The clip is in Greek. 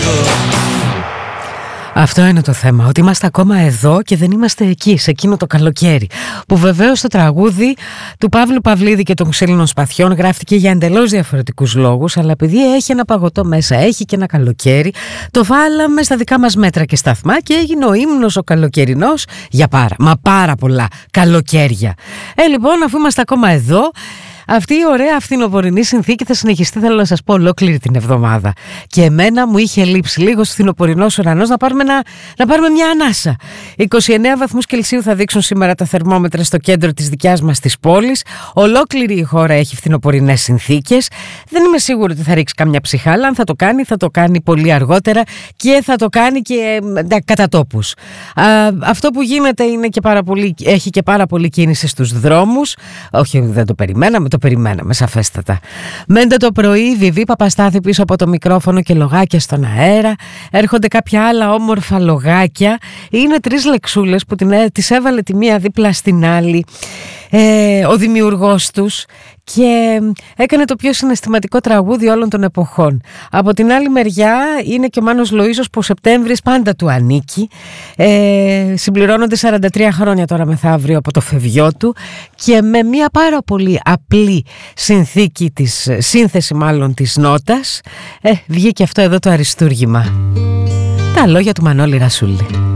Αυτό είναι το θέμα, ότι είμαστε ακόμα εδώ και δεν είμαστε εκεί, σε εκείνο το καλοκαίρι. Που βεβαίως το τραγούδι του Παύλου Παυλίδη και των Ξύλινων Σπαθιών γράφτηκε για εντελώς διαφορετικούς λόγους, αλλά επειδή έχει ένα παγωτό μέσα, έχει και ένα καλοκαίρι, το βάλαμε στα δικά μας μέτρα και σταθμά και έγινε ο ύμνος ο καλοκαιρινός για πάρα πολλά καλοκαίρια. Λοιπόν, αφού είμαστε ακόμα εδώ, αυτή η ωραία φθινοπορεινή συνθήκη θα συνεχιστεί, θέλω να σας πω, ολόκληρη την εβδομάδα. Και εμένα μου είχε λείψει λίγο φθινοπορεινός ουρανός να πάρουμε μια ανάσα. 29 βαθμούς Κελσίου θα δείξουν σήμερα τα θερμόμετρα στο κέντρο της δικιάς μας της πόλης. Ολόκληρη η χώρα έχει φθινοπορεινές συνθήκες. Δεν είμαι σίγουρη ότι θα ρίξει καμιά ψυχάλα. Αν θα το κάνει πολύ αργότερα και θα το κάνει και κατά τόπους. Αυτό που γίνεται είναι και έχει και πάρα πολύ κίνηση στους δρόμους. Όχι, δεν το περιμέναμε. Το περιμέναμε σαφέστατα. Μέντε το πρωί, Βιβί Παπαστάθη πίσω από το μικρόφωνο και λογάκια στον αέρα. Έρχονται κάποια άλλα όμορφα λογάκια. Είναι 3 λεξούλες που τις έβαλε τη μία δίπλα στην άλλη ο δημιουργός τους και έκανε το πιο συναισθηματικό τραγούδι όλων των εποχών. Από την άλλη μεριά είναι και ο Μάνος Λοΐζος που ο Σεπτέμβρης πάντα του ανήκει. Συμπληρώνονται 43 χρόνια τώρα μεθαύριο από το φευγιό του και με μια πάρα πολύ απλή σύνθεση μάλλον της νότας βγήκε αυτό εδώ το αριστούργημα. Τα λόγια του Μανώλη Ρασούλη.